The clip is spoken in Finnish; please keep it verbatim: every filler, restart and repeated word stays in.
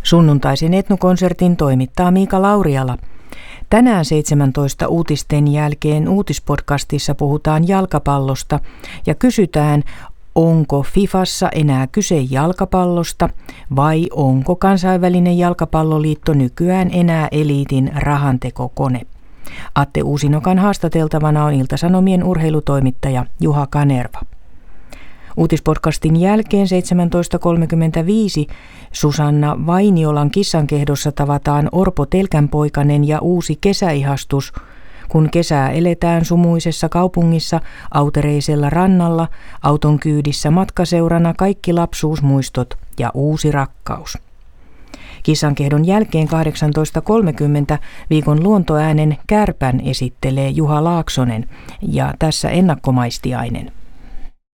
Sunnuntaisen etnokonsertin toimittaa Miika Lauriala. Tänään seitsemäntoista uutisten jälkeen uutispodcastissa puhutaan jalkapallosta ja kysytään, onko Fifassa enää kyse jalkapallosta vai onko kansainvälinen jalkapalloliitto nykyään enää eliitin rahantekokone. Atte Uusinokan haastateltavana on Ilta-Sanomien urheilutoimittaja Juha Kanerva. Uutispodcastin jälkeen seitsemäntoista kolmekymmentäviisi Susanna Vainiolan kissankehdossa tavataan Orpo Telkänpoikanen ja uusi kesäihastus, kun kesää eletään sumuisessa kaupungissa, autereisella rannalla, auton kyydissä matkaseurana kaikki lapsuusmuistot ja uusi rakkaus. Kissankehdon jälkeen kahdeksantoista kolmekymmentä viikon luontoäänen Kärpän esittelee Juha Laaksonen ja tässä ennakkomaistiainen.